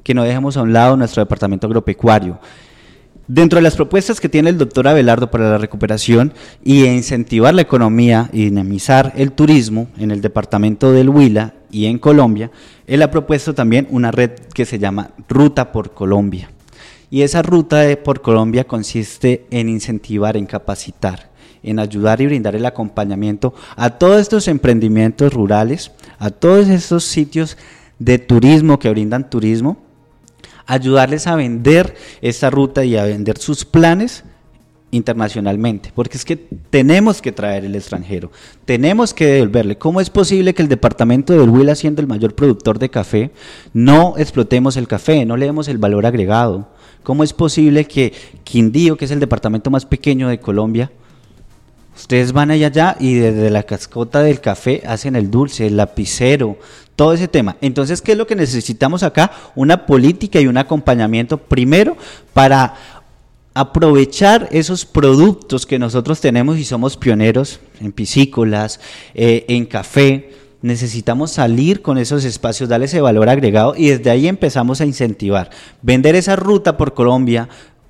que no dejemos a un lado nuestro departamento agropecuario. Dentro de las propuestas que tiene el doctor Abelardo para la recuperación y incentivar la economía y dinamizar el turismo en el departamento del Huila y en Colombia, él ha propuesto también una red que se llama Ruta por Colombia. Y esa Ruta por Colombia consiste en incentivar, en capacitar, en ayudar y brindar el acompañamiento a todos estos emprendimientos rurales, a todos estos sitios de turismo que brindan turismo, ayudarles a vender esta ruta y a vender sus planes internacionalmente, porque es que tenemos que traer el extranjero, tenemos que devolverle. ¿Cómo es posible que el departamento del Huila, siendo el mayor productor de café, no explotemos el café, no le demos el valor agregado? ¿Cómo es posible que Quindío, que es el departamento más pequeño de Colombia, ustedes van allá y desde la cascota del café hacen el dulce, el lapicero, todo ese tema? Entonces, ¿qué es lo que necesitamos acá? Una política y un acompañamiento primero para aprovechar esos productos que nosotros tenemos y somos pioneros en piscícolas, en café. Necesitamos salir con esos espacios, darle ese valor agregado y desde ahí empezamos a incentivar, vender esa ruta por Colombia,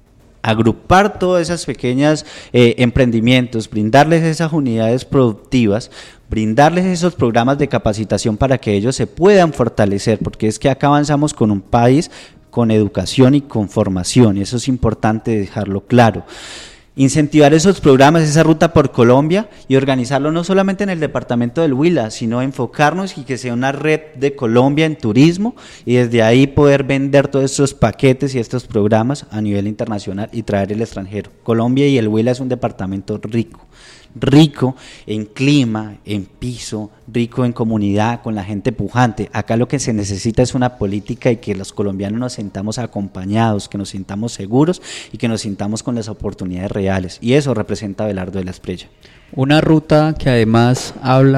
agrupar todas esas pequeñas emprendimientos, brindarles esas unidades productivas, brindarles esos programas de capacitación para que ellos se puedan fortalecer, porque es que acá avanzamos con un país con educación y con formación, y eso es importante dejarlo claro. Incentivar esos programas, esa ruta por Colombia y organizarlo no solamente en el departamento del Huila, sino enfocarnos y que sea una red de Colombia en turismo y desde ahí poder vender todos estos paquetes y estos programas a nivel internacional y traer el extranjero. Colombia y el Huila es un departamento rico en clima, en piso, rico en comunidad, con la gente pujante. Acá lo que se necesita es una política y que los colombianos nos sintamos acompañados, que nos sintamos seguros y que nos sintamos con las oportunidades reales. Y eso representa Abelardo de la Espriella. Una ruta que además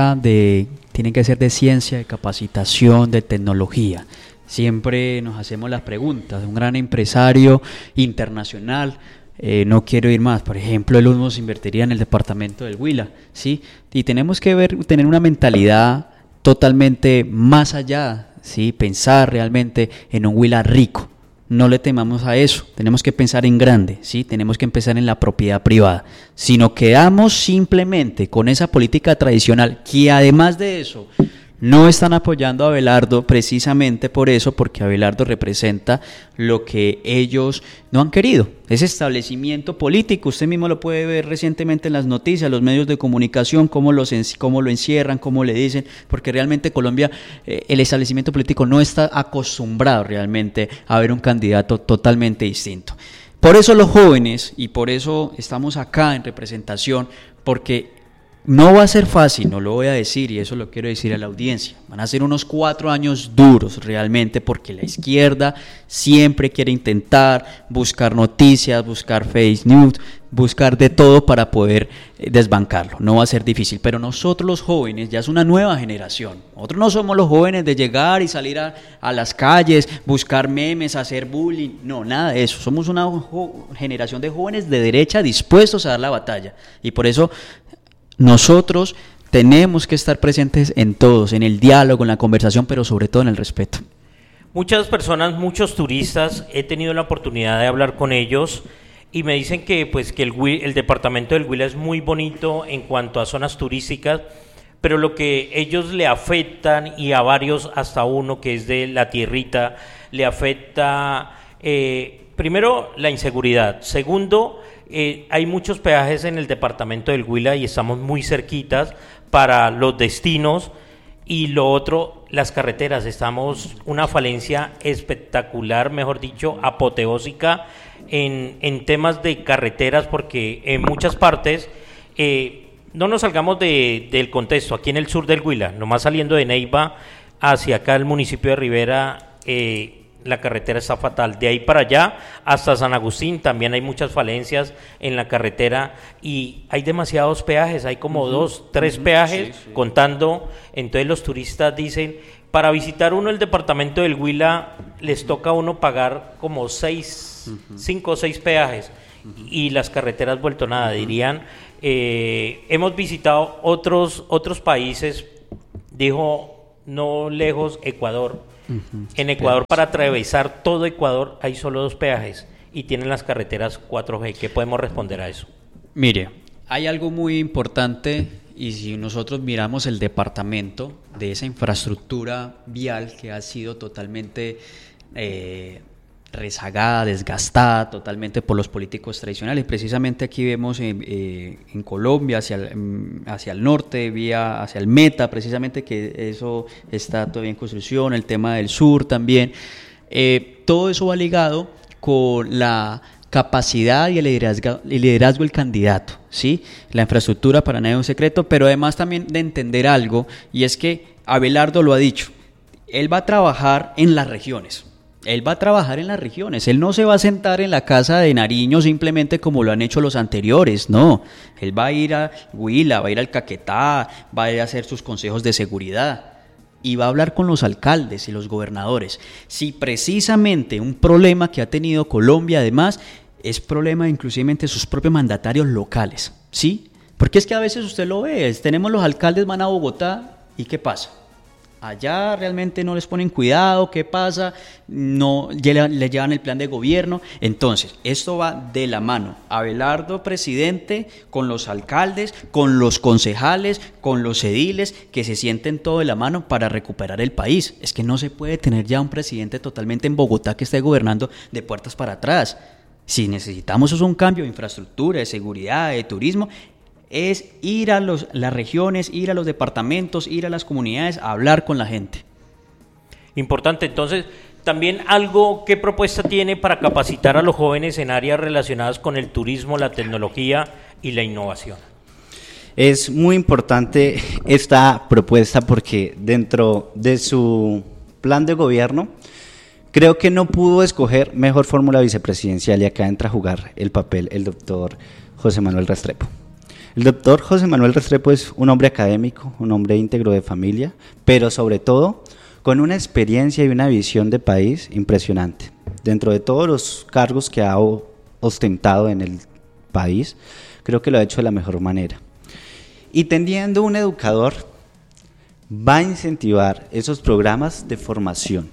tiene que ser de ciencia, de capacitación, de tecnología. Siempre nos hacemos las preguntas. Un gran empresario internacional, no quiero ir más, por ejemplo, el Usmos invertiría en el departamento del Huila, ¿sí? Y tenemos que tener una mentalidad totalmente más allá, ¿sí? Pensar realmente en un Huila rico. No le temamos a eso, tenemos que pensar en grande, ¿sí? Tenemos que empezar en la propiedad privada. Si nos quedamos simplemente con esa política tradicional, que además de eso no están apoyando a Abelardo precisamente por eso, porque Abelardo representa lo que ellos no han querido, ese establecimiento político. Usted mismo lo puede ver recientemente en las noticias, los medios de comunicación, cómo lo encierran, cómo le dicen, porque realmente Colombia, el establecimiento político no está acostumbrado realmente a ver un candidato totalmente distinto. Por eso los jóvenes, y por eso estamos acá en representación, porque no va a ser fácil, no lo voy a decir, y eso lo quiero decir a la audiencia. Van a ser unos 4 años duros realmente, porque la izquierda siempre quiere intentar buscar noticias, buscar fake news, buscar de todo para poder desbancarlo. No va a ser difícil, pero nosotros los jóvenes, ya es una nueva generación. Nosotros no somos los jóvenes de llegar y salir a las calles, buscar memes, hacer bullying, no, nada de eso. Somos una generación de jóvenes de derecha dispuestos a dar la batalla, y por eso nosotros tenemos que estar presentes en todos, en el diálogo, en la conversación, pero sobre todo en el respeto. Muchas personas, muchos turistas, he tenido la oportunidad de hablar con ellos y me dicen que el departamento del Huila es muy bonito en cuanto a zonas turísticas, pero lo que ellos le afectan, y a varios, hasta uno que es de la tierrita, le afecta primero la inseguridad, segundo, hay muchos peajes en el departamento del Huila y estamos muy cerquitas para los destinos, y lo otro, las carreteras. Estamos una falencia espectacular, mejor dicho, apoteósica en temas de carreteras, porque en muchas partes, no nos salgamos del contexto, aquí en el sur del Huila, nomás saliendo de Neiva hacia acá el municipio de Rivera, la carretera está fatal. De ahí para allá hasta San Agustín también hay muchas falencias en la carretera y hay demasiados peajes, hay como 2, 3 peajes, sí. Contando. Entonces los turistas dicen, para visitar uno el departamento del Huila les toca a uno pagar como 5 o 6 peajes, y las carreteras vuelto nada, dirían. Hemos visitado otros países, dijo no lejos Ecuador, En Ecuador, para atravesar todo Ecuador, hay solo 2 peajes y tienen las carreteras 4G. ¿Qué podemos responder a eso? Mire, hay algo muy importante, y si nosotros miramos el departamento de esa infraestructura vial que ha sido totalmente rezagada, desgastada totalmente por los políticos tradicionales. Precisamente aquí vemos en Colombia, hacia el norte, hacia el Meta, precisamente que eso está todavía en construcción, el tema del sur también. Todo eso va ligado con la capacidad y el liderazgo del candidato, ¿sí? La infraestructura para nadie es un secreto, pero además también de entender algo, y es que Abelardo lo ha dicho, él va a trabajar en las regiones. Él va a trabajar en las regiones, él no se va a sentar en la casa de Nariño simplemente como lo han hecho los anteriores, no. Él va a ir a Huila, va a ir al Caquetá, va a ir a hacer sus consejos de seguridad y va a hablar con los alcaldes y los gobernadores. Si precisamente un problema que ha tenido Colombia además es problema inclusive de sus propios mandatarios locales, ¿sí? Porque es que a veces usted lo ve, tenemos los alcaldes van a Bogotá y ¿qué pasa? Allá realmente no les ponen cuidado, ¿qué pasa? No le llevan el plan de gobierno. Entonces, esto va de la mano. Abelardo, presidente, con los alcaldes, con los concejales, con los ediles, que se sienten todo de la mano para recuperar el país. Es que no se puede tener ya un presidente totalmente en Bogotá que esté gobernando de puertas para atrás. Si necesitamos es un cambio de infraestructura, de seguridad, de turismo, es ir a las regiones, ir a los departamentos, ir a las comunidades a hablar con la gente. Importante, entonces, también algo, ¿qué propuesta tiene para capacitar a los jóvenes en áreas relacionadas con el turismo, la tecnología y la innovación? Es muy importante esta propuesta porque dentro de su plan de gobierno creo que no pudo escoger mejor fórmula vicepresidencial, y acá entra a jugar el papel el doctor José Manuel Restrepo. El doctor José Manuel Restrepo es un hombre académico, un hombre íntegro de familia, pero sobre todo con una experiencia y una visión de país impresionante. Dentro de todos los cargos que ha ostentado en el país, creo que lo ha hecho de la mejor manera. Y teniendo un educador, va a incentivar esos programas de formación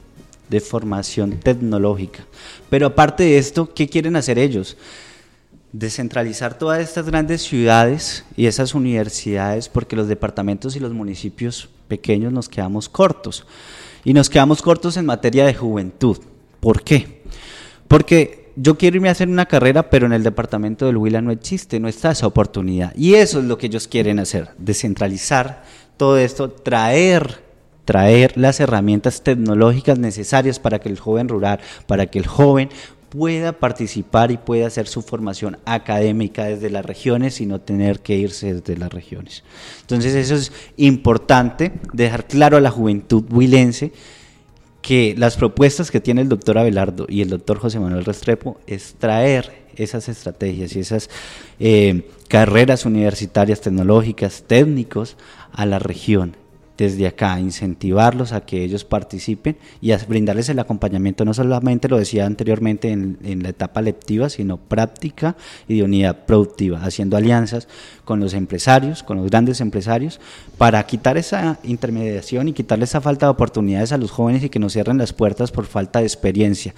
tecnológica. Pero aparte de esto, ¿qué quieren hacer ellos? Descentralizar todas estas grandes ciudades y esas universidades, porque los departamentos y los municipios pequeños nos quedamos cortos. Y nos quedamos cortos en materia de juventud. ¿Por qué? Porque yo quiero irme a hacer una carrera, pero en el departamento del Huila no existe, no está esa oportunidad. Y eso es lo que ellos quieren hacer, descentralizar todo esto, traer las herramientas tecnológicas necesarias para que el joven rural, para que el joven pueda participar y pueda hacer su formación académica desde las regiones y no tener que irse desde las regiones. Entonces eso es importante, dejar claro a la juventud huilense que las propuestas que tiene el doctor Abelardo y el doctor José Manuel Restrepo es traer esas estrategias y esas carreras universitarias tecnológicas, técnicos a la región. Desde acá, incentivarlos a que ellos participen y a brindarles el acompañamiento, no solamente lo decía anteriormente en la etapa lectiva, sino práctica y de unidad productiva, haciendo alianzas con los empresarios, con los grandes empresarios, para quitar esa intermediación y quitarle esa falta de oportunidades a los jóvenes y que nos cierren las puertas por falta de experiencia.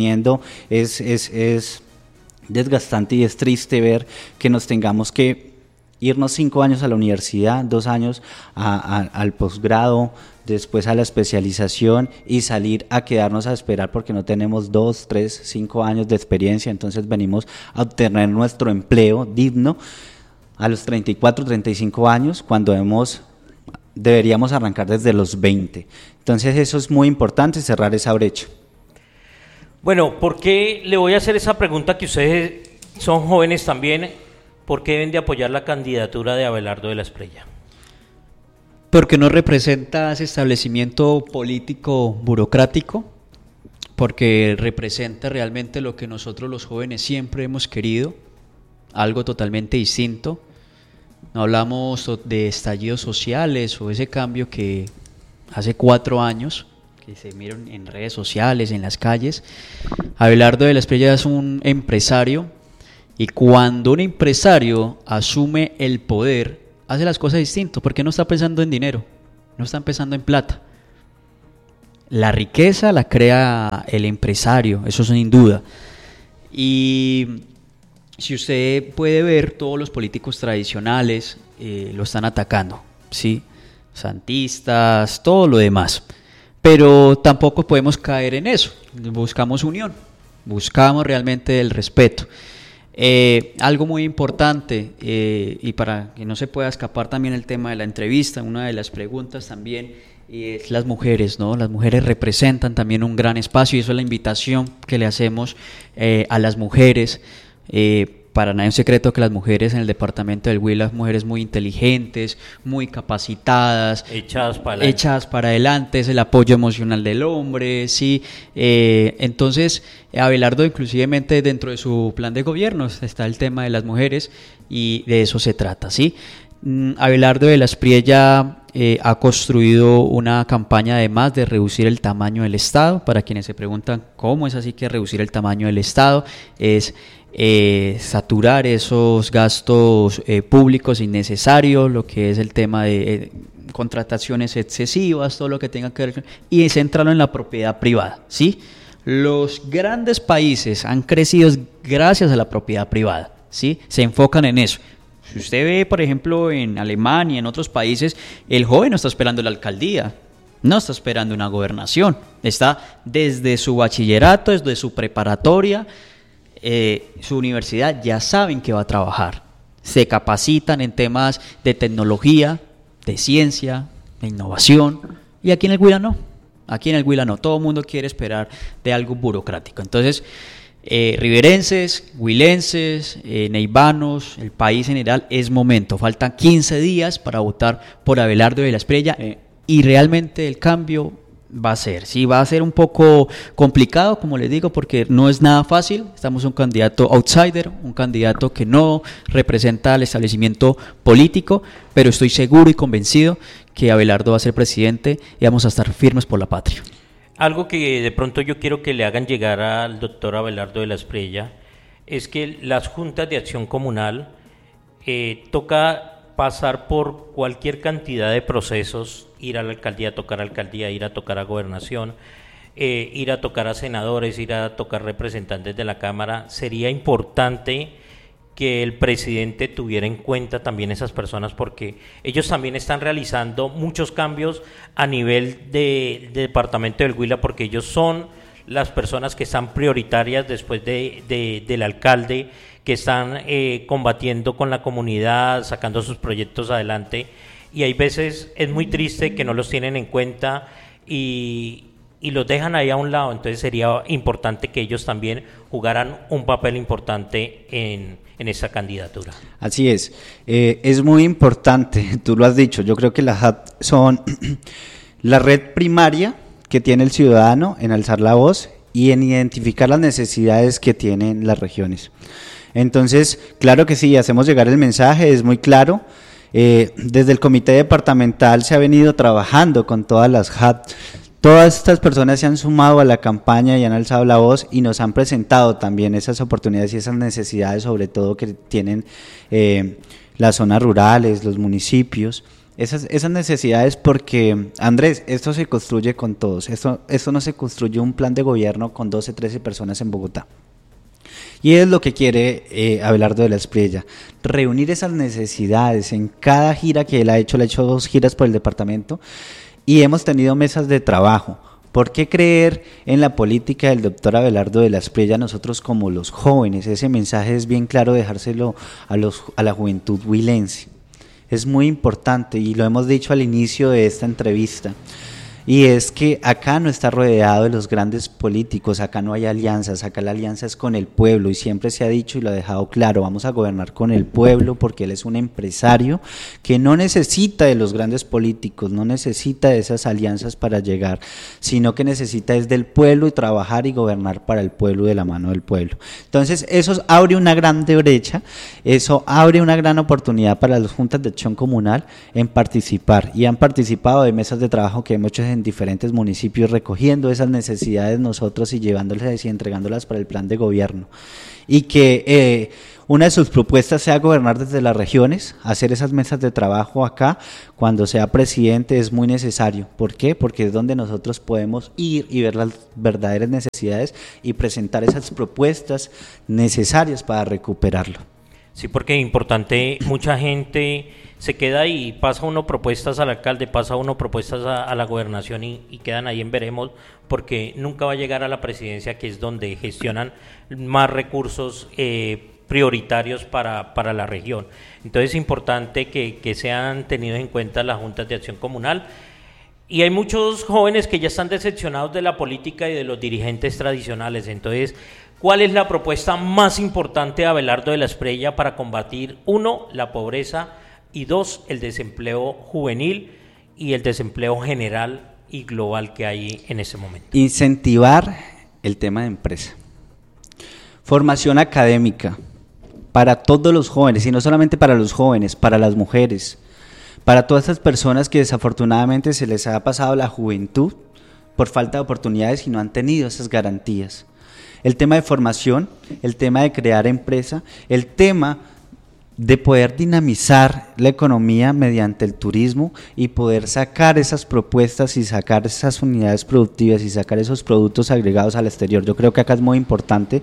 Es desgastante y es triste ver que nos tengamos que irnos 5 años a la universidad, 2 años al posgrado, después a la especialización y salir a quedarnos a esperar porque no tenemos 2, 3, 5 años de experiencia. Entonces venimos a obtener nuestro empleo digno a los 34, 35 años cuando deberíamos arrancar desde los 20. Entonces eso es muy importante, cerrar esa brecha. Bueno, ¿por qué le voy a hacer esa pregunta que ustedes son jóvenes también? ¿Por qué deben de apoyar la candidatura de Abelardo de la Espriella? Porque no representa ese establecimiento político burocrático, porque representa realmente lo que nosotros los jóvenes siempre hemos querido, algo totalmente distinto. No hablamos de estallidos sociales o ese cambio que hace 4 años, que se miran en redes sociales, en las calles. Abelardo de la Espriella es un empresario. Y cuando un empresario asume el poder, hace las cosas distintas, porque no está pensando en dinero, no está pensando en plata. La riqueza la crea el empresario, eso sin duda. Y si usted puede ver, todos los políticos tradicionales lo están atacando, ¿sí? Santistas, todo lo demás. Pero tampoco podemos caer en eso. Buscamos unión, buscamos realmente el respeto. Algo muy importante, y para que no se pueda escapar también el tema de la entrevista, una de las preguntas también es las mujeres, ¿no? Las mujeres representan también un gran espacio y eso es la invitación que le hacemos a las mujeres. Para nadie es un secreto que las mujeres en el departamento del Huila son mujeres muy inteligentes, muy capacitadas, echadas para adelante, es el apoyo emocional del hombre, ¿sí? Entonces, Abelardo, inclusivemente dentro de su plan de gobierno está el tema de las mujeres y de eso se trata, ¿sí? Abelardo de la Espriella ha construido una campaña además de reducir el tamaño del Estado. Para quienes se preguntan cómo es así que reducir el tamaño del Estado, es saturar esos gastos públicos innecesarios, lo que es el tema de contrataciones excesivas, todo lo que tenga que ver, y centrarlo en la propiedad privada, ¿sí? Los grandes países han crecido gracias a la propiedad privada, ¿sí? Se enfocan en eso. Si usted ve, por ejemplo, en Alemania, en otros países, el joven no está esperando la alcaldía, no está esperando una gobernación, está desde su bachillerato, desde su preparatoria, su universidad, ya saben que va a trabajar, se capacitan en temas de tecnología, de ciencia, de innovación, y aquí en el Huila no, todo el mundo quiere esperar de algo burocrático. Entonces, riverenses, huilenses, neivanos, el país en general, es momento, faltan 15 días para votar por Abelardo de la Espriella y realmente el cambio va a ser un poco complicado, como les digo, porque no es nada fácil. Estamos un candidato outsider, un candidato que no representa al establecimiento político, pero estoy seguro y convencido que Abelardo va a ser presidente y vamos a estar firmes por la patria. Algo que de pronto yo quiero que le hagan llegar al doctor Abelardo de la Espriella es que las juntas de acción comunal toca pasar por cualquier cantidad de procesos, ir a la alcaldía, tocar alcaldía, ir a tocar a gobernación, ir a tocar a senadores, ir a tocar representantes de la Cámara. Sería importante que el presidente tuviera en cuenta también esas personas porque ellos también están realizando muchos cambios a nivel de departamento del Huila porque ellos son las personas que están prioritarias después del alcalde, que están combatiendo con la comunidad, sacando sus proyectos adelante y hay veces es muy triste que no los tienen en cuenta y los dejan ahí a un lado. Entonces sería importante que ellos también jugaran un papel importante en esa candidatura. Así es muy importante, tú lo has dicho, yo creo que las HAT son la red primaria que tiene el ciudadano en alzar la voz y en identificar las necesidades que tienen las regiones. Entonces, claro que sí, hacemos llegar el mensaje, es muy claro. Desde el comité departamental se ha venido trabajando con todas las HAT. Todas estas personas se han sumado a la campaña y han alzado la voz y nos han presentado también esas oportunidades y esas necesidades, sobre todo que tienen las zonas rurales, los municipios. Esas necesidades porque, Andrés, esto se construye con todos. Esto no se construye un plan de gobierno con 12, 13 personas en Bogotá. Y es lo que quiere Abelardo de la Espriella, reunir esas necesidades en cada gira que él ha hecho 2 giras por el departamento y hemos tenido mesas de trabajo. ¿Por qué creer en la política del doctor Abelardo de la Espriella nosotros como los jóvenes? Ese mensaje es bien claro dejárselo a la juventud huilense. Es muy importante y lo hemos dicho al inicio de esta entrevista. Y es que acá no está rodeado de los grandes políticos, acá no hay alianzas, acá la alianza es con el pueblo y siempre se ha dicho y lo ha dejado claro, vamos a gobernar con el pueblo porque él es un empresario que no necesita de los grandes políticos, no necesita de esas alianzas para llegar, sino que necesita es del pueblo y trabajar y gobernar para el pueblo y de la mano del pueblo. Entonces eso abre una grande brecha, eso abre una gran oportunidad para las juntas de acción comunal en participar y han participado de mesas de trabajo que hemos hecho en diferentes municipios recogiendo esas necesidades nosotros y llevándolas y entregándolas para el plan de gobierno y que una de sus propuestas sea gobernar desde las regiones, hacer esas mesas de trabajo acá. Cuando sea presidente es muy necesario. ¿Por qué? Porque es donde nosotros podemos ir y ver las verdaderas necesidades y presentar esas propuestas necesarias para recuperarlo. Sí, porque es importante, mucha gente se queda y pasa uno propuestas al alcalde, pasa uno propuestas a la gobernación y quedan ahí en veremos, porque nunca va a llegar a la presidencia, que es donde gestionan más recursos prioritarios para la región. Entonces es importante que sean tenidos en cuenta las juntas de acción comunal. Y hay muchos jóvenes que ya están decepcionados de la política y de los dirigentes tradicionales. Entonces, ¿cuál es la propuesta más importante de Abelardo de la Espriella para combatir, 1, la pobreza, y 2, el desempleo juvenil y el desempleo general y global que hay en ese momento? Incentivar el tema de empresa. Formación académica para todos los jóvenes, y no solamente para los jóvenes, para las mujeres, para todas estas personas que desafortunadamente se les ha pasado la juventud por falta de oportunidades y no han tenido esas garantías. El tema de formación, el tema de crear empresa, el tema de poder dinamizar la economía mediante el turismo y poder sacar esas propuestas y sacar esas unidades productivas y sacar esos productos agregados al exterior. Yo creo que acá es muy importante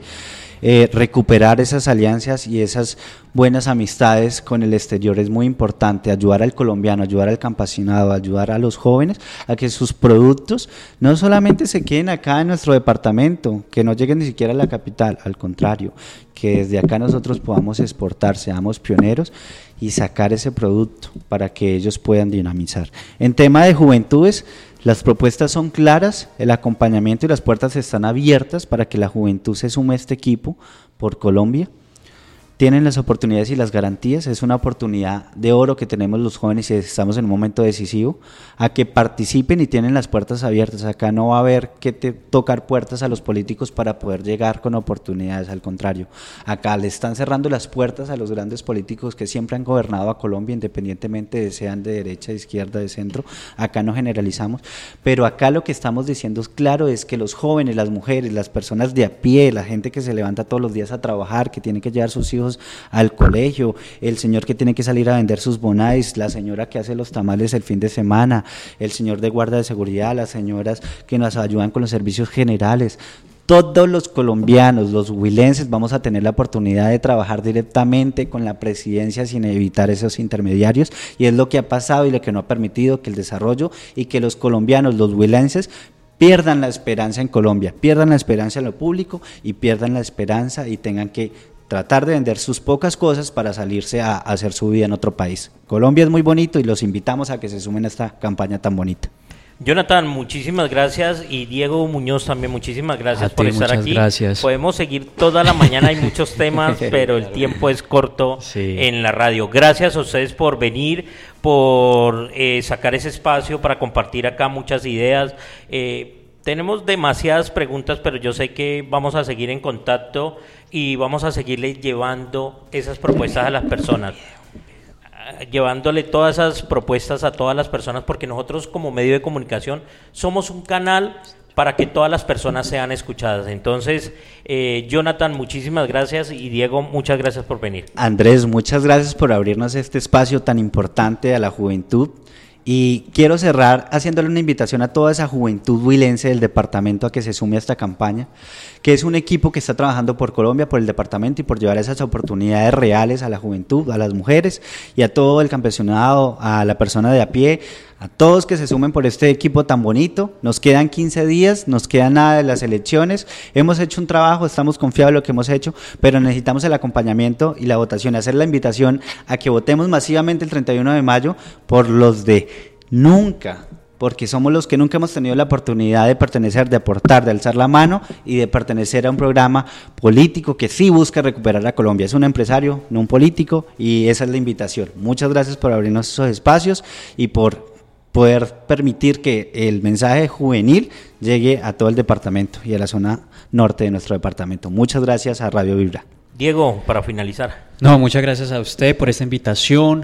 recuperar esas alianzas y esas buenas amistades con el exterior. Es muy importante ayudar al colombiano, ayudar al campesinado, ayudar a los jóvenes a que sus productos no solamente se queden acá en nuestro departamento, que no lleguen ni siquiera a la capital, al contrario, que desde acá nosotros podamos exportar, seamos pioneros y sacar ese producto para que ellos puedan dinamizar. En tema de juventudes, las propuestas son claras, el acompañamiento y las puertas están abiertas para que la juventud se sume a este equipo por Colombia. Tienen las oportunidades y las garantías, es una oportunidad de oro que tenemos los jóvenes y estamos en un momento decisivo, a que participen y tienen las puertas abiertas. Acá no va a haber que tocar puertas a los políticos para poder llegar con oportunidades, al contrario, acá le están cerrando las puertas a los grandes políticos que siempre han gobernado a Colombia, independientemente de sean de derecha, de izquierda, de centro. Acá no generalizamos, pero acá lo que estamos diciendo es claro, es que los jóvenes, las mujeres, las personas de a pie, la gente que se levanta todos los días a trabajar, que tiene que llevar sus hijos al colegio, el señor que tiene que salir a vender sus bonais, la señora que hace los tamales el fin de semana, el señor de guardia de seguridad, las señoras que nos ayudan con los servicios generales. Todos los colombianos, los huilenses, vamos a tener la oportunidad de trabajar directamente con la presidencia sin evitar esos intermediarios, y es lo que ha pasado y lo que no ha permitido que el desarrollo y que los colombianos, los huilenses, pierdan la esperanza en Colombia, pierdan la esperanza en lo público y pierdan la esperanza y tengan que tratar de vender sus pocas cosas para salirse a hacer su vida en otro país. Colombia es muy bonito y los invitamos a que se sumen a esta campaña tan bonita. Jonathan, muchísimas gracias, y Diego Muñoz también, muchísimas gracias por estar aquí. Gracias. Podemos seguir toda la mañana, hay muchos temas, pero el tiempo es corto en la radio. Gracias a ustedes por venir, por sacar ese espacio para compartir acá muchas ideas. Tenemos demasiadas preguntas, pero yo sé que vamos a seguir en contacto y vamos a seguirle llevando esas propuestas a las personas, llevándole todas esas propuestas a todas las personas, porque nosotros como medio de comunicación somos un canal para que todas las personas sean escuchadas. Entonces, Jonathan, muchísimas gracias, y Diego, muchas gracias por venir. Andrés, muchas gracias por abrirnos este espacio tan importante a la juventud. Y quiero cerrar haciéndole una invitación a toda esa juventud huilense del departamento a que se sume a esta campaña, que es un equipo que está trabajando por Colombia, por el departamento, y por llevar esas oportunidades reales a la juventud, a las mujeres y a todo el campesinado, a la persona de a pie, a todos que se sumen por este equipo tan bonito. Nos quedan 15 días, nos queda nada de las elecciones, hemos hecho un trabajo, estamos confiados en lo que hemos hecho, pero necesitamos el acompañamiento y la votación, hacer la invitación a que votemos masivamente el 31 de mayo por los de nunca, porque somos los que nunca hemos tenido la oportunidad de pertenecer, de aportar, de alzar la mano y de pertenecer a un programa político que sí busca recuperar a Colombia. Es un empresario, no un político, y esa es la invitación. Muchas gracias por abrirnos esos espacios y por poder permitir que el mensaje juvenil llegue a todo el departamento y a la zona norte de nuestro departamento. Muchas gracias a Radio Vibra. Diego, para finalizar. No, muchas gracias a usted por esta invitación,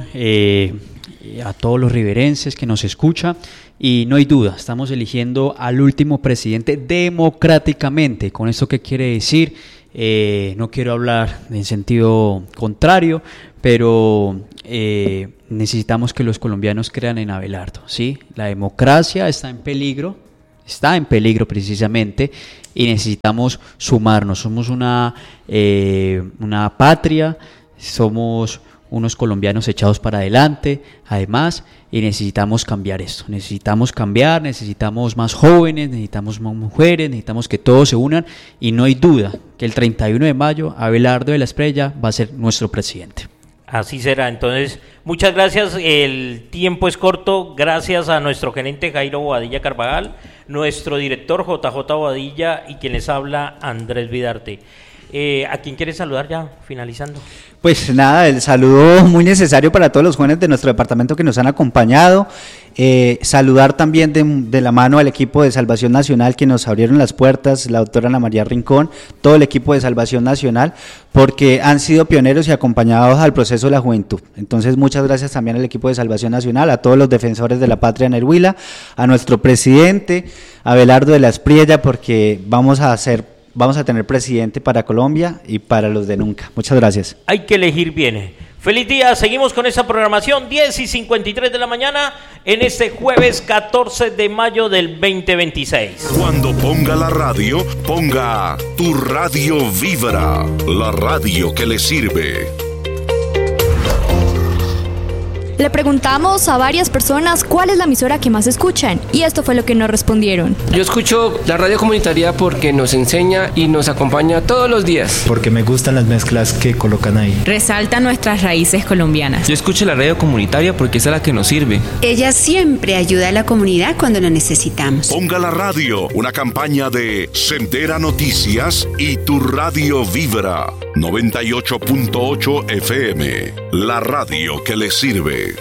a todos los riverenses que nos escuchan, y no hay duda, estamos eligiendo al último presidente democráticamente. ¿Con esto qué quiere decir? no quiero hablar en sentido contrario, pero necesitamos que los colombianos crean en Abelardo, ¿sí? La democracia está en peligro precisamente, y necesitamos sumarnos. Somos una patria, somos unos colombianos echados para adelante, además, y necesitamos cambiar esto. Necesitamos más jóvenes, necesitamos más mujeres, necesitamos que todos se unan, y no hay duda que el 31 de mayo Abelardo de la Espriella va a ser nuestro presidente. Así será. Entonces, muchas gracias. El tiempo es corto. Gracias a nuestro gerente Jairo Bobadilla Carvajal, nuestro director JJ Bobadilla y quien les habla, Andrés Vidarte. ¿A quién quieres saludar ya, finalizando? Pues nada, el saludo muy necesario para todos los jóvenes de nuestro departamento que nos han acompañado. Saludar también de la mano al equipo de Salvación Nacional que nos abrieron las puertas, la doctora Ana María Rincón, todo el equipo de Salvación Nacional, porque han sido pioneros y acompañados al proceso de la juventud. Entonces, muchas gracias también al equipo de Salvación Nacional, a todos los defensores de la patria en el Huila, a nuestro presidente, Abelardo de la Espriella, porque vamos a tener presidente para Colombia y para los de nunca. Muchas gracias. Hay que elegir bien. Feliz día, seguimos con esta programación, 10:53 de la mañana, en este jueves 14 de mayo del 2026. Cuando ponga la radio, ponga Tu Radio Vibra, la radio que le sirve. Le preguntamos a varias personas cuál es la emisora que más escuchan, y esto fue lo que nos respondieron. Yo escucho la radio comunitaria porque nos enseña y nos acompaña todos los días. Porque me gustan las mezclas que colocan ahí. Resalta nuestras raíces colombianas. Yo escucho la radio comunitaria porque es la que nos sirve. Ella siempre ayuda a la comunidad cuando lo necesitamos. Ponga la radio, una campaña de Sendera Noticias y Tu Radio Vibra, 98.8 FM, la radio que le sirve.